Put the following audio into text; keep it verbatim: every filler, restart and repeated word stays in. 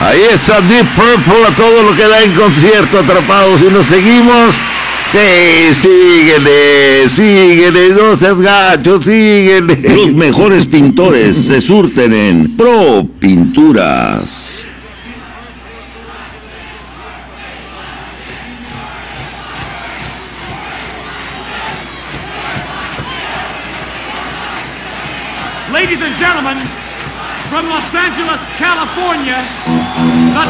Ahí está Deep Purple a todo lo que da en concierto, Atrapados, y nos seguimos. Sí, síguele, síguele, no seas gacho, síguele. Los mejores pintores se surten en Pro Pinturas. Ladies and gentlemen, from Los Angeles, California, the